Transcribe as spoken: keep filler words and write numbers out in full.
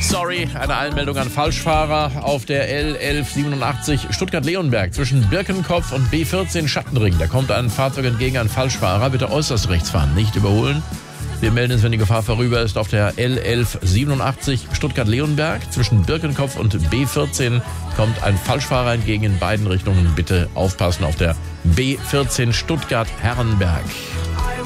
Sorry, eine Einmeldung an Falschfahrer auf der L elf siebenundachtzig Stuttgart-Leonberg zwischen Birkenkopf und B vierzehn Schattenring. Da kommt ein Fahrzeug entgegen, ein Falschfahrer. Bitte äußerst rechts fahren, nicht überholen. Wir melden uns, wenn die Gefahr vorüber ist, auf der L elf siebenundachtzig Stuttgart-Leonberg. Zwischen Birkenkopf und B vierzehn kommt ein Falschfahrer entgegen in beiden Richtungen. Bitte aufpassen auf der B vierzehn Stuttgart-Herrenberg.